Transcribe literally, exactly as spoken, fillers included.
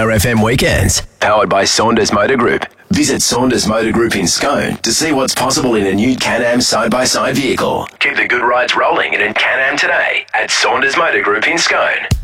R F M weekends. Powered by Saunders Motor Group. Visit Saunders Motor Group in Scone to see what's possible in a new Can-Am side-by-side vehicle. Keep the good rides rolling in a Can-Am today at Saunders Motor Group in Scone.